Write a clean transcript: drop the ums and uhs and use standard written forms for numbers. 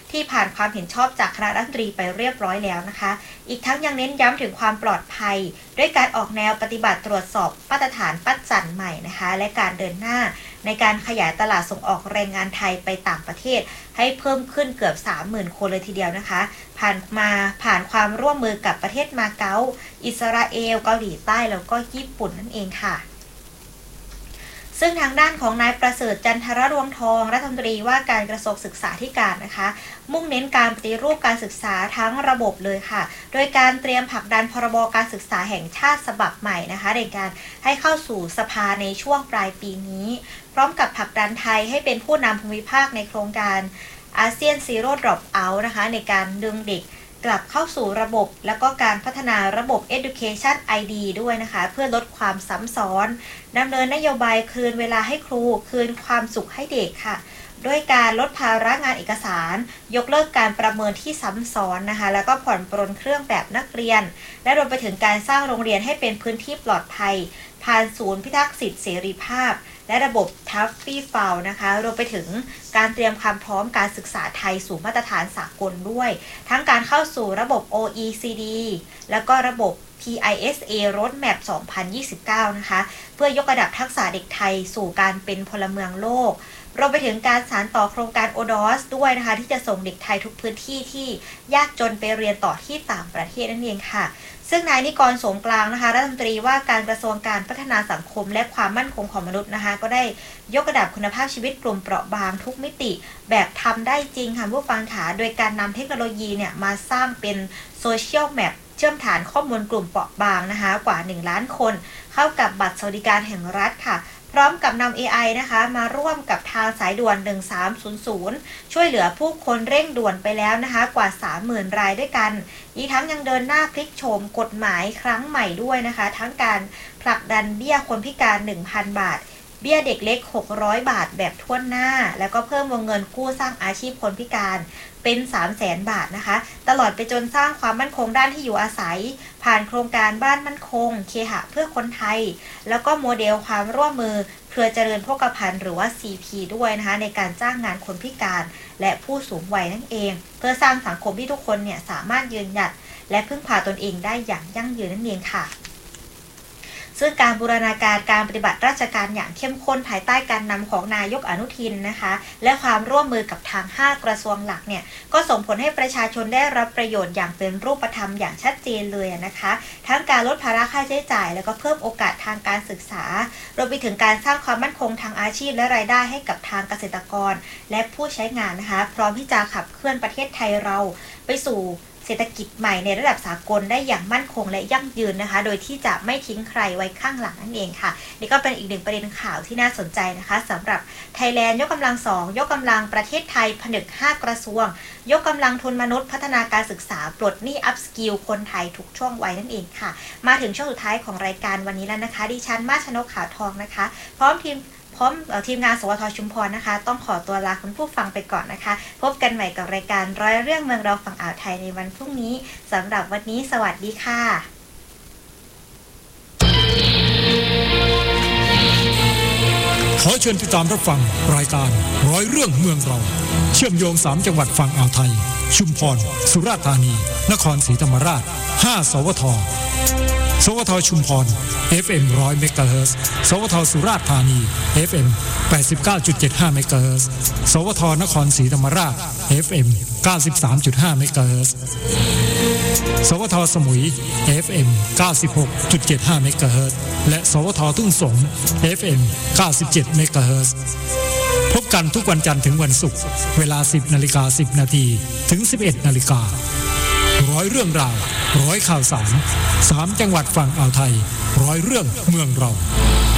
ที่ผ่านความเห็นชอบจากคณะรัฐมนตรีไปเรียบร้อยแล้วนะคะอีกทั้งยังเน้นย้ำถึงความปลอดภัยด้วยการออกแนวปฏิบัติตรวจสอบมาตรฐานปัจจันใหม่นะคะและการเดินหน้าในการขยายตลาดส่งออกแรงงานไทยไปต่างประเทศให้เพิ่มขึ้นเกือบ 30,000 คนเลยทีเดียวนะคะผ่านความร่วมมือกับประเทศมาเก๊าอิสราเอลเกาหลีใต้แล้วก็ญี่ปุ่นนั่นเองค่ะซึ่งทางด้านของนายประเสริฐจันทรรวงทองรัฐมนตรีว่าการกระทรวงศึกษาธิการนะคะมุ่งเน้นการปฏิรูปการศึกษาทั้งระบบเลยค่ะโดยการเตรียมผลักดันพรบการศึกษาแห่งชาติฉบับใหม่นะคะในการให้เข้าสู่สภาในช่วงปลายปีนี้พร้อมกับผลักดันไทยให้เป็นผู้นำภูมิภาคในโครงการอาเซียนซีโร่ดรอปเอาท์นะคะในการดึงเด็กกลับเข้าสู่ระบบแล้วก็การพัฒนาระบบ Education ID ด้วยนะคะเพื่อลดความซ้ำซ้อนดำเนินนโยบายคืนเวลาให้ครูคืนความสุขให้เด็กค่ะด้วยการลดภาระงานเอกสารยกเลิกการประเมินที่ซ้ำซ้อนนะคะแล้วก็ผ่อนปรนเครื่องแบบนักเรียนและรวมไปถึงการสร้างโรงเรียนให้เป็นพื้นที่ปลอดภัยผ่านศูนย์พิทักษ์สิทธิเสรีภาพและระบบทัฟฟี่ฟาวนะคะรวมไปถึงการเตรียมความพร้อมการศึกษาไทยสู่มาตรฐานสากลด้วยทั้งการเข้าสู่ระบบ OECD แล้วก็ระบบ PISA Roadmap 2029 นะคะเพื่อยกระดับทักษะเด็กไทยสู่การเป็นพลเมืองโลกรวมไปถึงการสานต่อโครงการ ODOS ด้วยนะคะที่จะส่งเด็กไทยทุกพื้นที่ที่ยากจนไปเรียนต่อที่ต่างประเทศนั่นเองค่ะซึ่งนายนิกร สงกลางนะคะรัฐมนตรีว่าการกระทรวงการพัฒนาสังคมและความมั่นคงของมนุษย์นะคะก็ได้ยกระดับคุณภาพชีวิตกลุ่มเปราะบางทุกมิติแบบทำได้จริงค่ะผู้ฟังขาโดยการนำเทคโนโลยีเนี่ยมาสร้างเป็นโซเชียลแมปเชื่อมฐานข้อมูลกลุ่มเปราะบางนะคะกว่า1 ล้านคนเข้ากับบัตรสวัสดิการแห่งรัฐค่ะพร้อมกับนำ AI นะคะมาร่วมกับทางสายด่วน1300ช่วยเหลือผู้คนเร่งด่วนไปแล้วนะคะกว่า 30,000 รายด้วยกันอีกทั้งยังเดินหน้าพลิกโฉมกฎหมายครั้งใหม่ด้วยนะคะทั้งการผลักดันเบี้ยคนพิการ 1,000 บาทเบี้ยเด็กเล็ก600 บาทแบบทั่วหน้าแล้วก็เพิ่มวงเงินกู้สร้างอาชีพคนพิการเป็น 300,000 บาทนะคะตลอดไปจนสร้างความมั่นคงด้านที่อยู่อาศัยผ่านโครงการบ้านมั่นคงเคหะเพื่อคนไทยแล้วก็โมเดลความร่วมมือเครือเจริญโภคภัณฑ์หรือว่า CP ด้วยนะคะในการจ้างงานคนพิการและผู้สูงวัยนั่นเองเพื่อสร้างสังคมที่ทุกคนเนี่ยสามารถยืนหยัดและพึ่งพาตนเองได้อย่างยั่งยืนนั่นเองค่ะซึ่งการบูรณาการการปฏิบัติราชการอย่างเข้มข้นภายใต้การนำของนายกอนุทินนะคะและความร่วมมือกับทาง5 กระทรวงหลักเนี่ยก็ส่งผลให้ประชาชนได้รับประโยชน์อย่างเป็นรูปธรรมอย่างชัดเจนเลยนะคะทั้งการลดภาระค่าใช้จ่ายแล้วก็เพิ่มโอกาสทางการศึกษารวมไปถึงการสร้างความมั่นคงทางอาชีพและรายได้ให้กับทางเกษตรกรและผู้ใช้งานนะคะพร้อมที่จะขับเคลื่อนประเทศไทยเราไปสู่เศรษฐกิจใหม่ในระดับสากลได้อย่างมั่นคงและยั่งยืนนะคะโดยที่จะไม่ทิ้งใครไว้ข้างหลังนั่นเองค่ะนี่ก็เป็นอีกหนึ่งประเด็นข่าวที่น่าสนใจนะคะสำหรับไทยแลนด์ยกกำลัง2ยกกำลังประเทศไทยผนึก5 กระทรวงยกกำลังทุนมนุษย์พัฒนาการศึกษาปลดหนี้อัพสกิลคนไทยทุกช่วงวัยนั่นเองค่ะมาถึงช่วงสุดท้ายของรายการวันนี้แล้วนะคะดิฉันมาชนกขาวทองนะคะพร้อมทีมงานสวทชุมพรนะคะต้องขอตัวลาคุณผู้ฟังไปก่อนนะคะพบกันใหม่กับรายการร้อยเรื่องเมืองเราฝั่งอ่าวไทยในวันพรุ่งนี้สำหรับวันนี้สวัสดีค่ะขอเชิญติดตามรับฟังรายการร้อยเรื่องเมืองเราเชื่อมโยง3 จังหวัดฝั่งอ่าวไทยชุมพรสุราษฎร์ธานีนครศรีธรรมราช5 สวทสวทชุมพร FM 100 เมกะเฮิรตซ์สวทสุราษฎร์ธานี FM 89.75 เมกะเฮิรตซ์สวทนครศรีธรรมราช FM 93.5 เมกะเฮิรตซ์สวทสมุย FM 96.75 เมกะเฮิรตซ์และสวททุ่งสง FM 97 เมกะเฮิรตซ์พบกันทุกวันจันทร์ถึงวันศุกร์เวลา 10:10 น.ถึง 11:00 น.ร้อยเรื่องราวร้อยข่าวสาร3 จังหวัดฝั่งอ่าวไทยร้อยเรื่องเมืองเรา